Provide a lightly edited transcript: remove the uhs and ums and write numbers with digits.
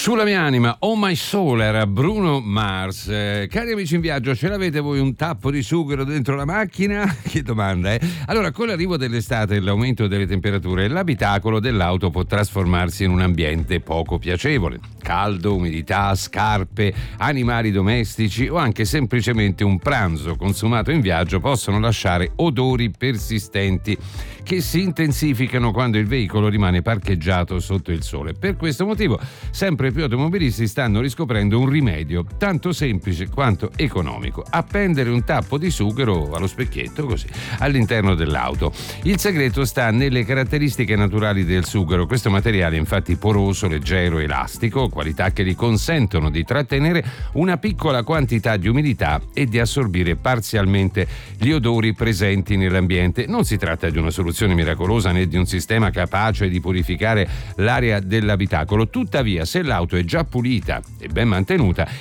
Sulla mia anima, Oh My Soul, era Bruno Mars. Cari amici in viaggio, ce l'avete voi un tappo di sughero dentro la macchina? Che domanda, eh? Allora, con l'arrivo dell'estate e l'aumento delle temperature, l'abitacolo dell'auto può trasformarsi in un ambiente poco piacevole. Caldo, umidità, scarpe, animali domestici o anche semplicemente un pranzo consumato in viaggio possono lasciare odori persistenti che si intensificano quando il veicolo rimane parcheggiato sotto il sole. Per questo motivo, sempre più automobilisti stanno riscoprendo un rimedio tanto semplice quanto economico: appendere un tappo di sughero allo specchietto, così, all'interno dell'auto. Il segreto sta nelle caratteristiche naturali del sughero. Questo materiale è infatti poroso, leggero, elastico, qualità che gli consentono di trattenere una piccola quantità di umidità e di assorbire parzialmente gli odori presenti nell'ambiente. Non si tratta di una soluzione miracolosa né di un sistema capace di purificare l'aria dell'abitacolo. Tuttavia, se l'auto è già pulita e ben mantenuta,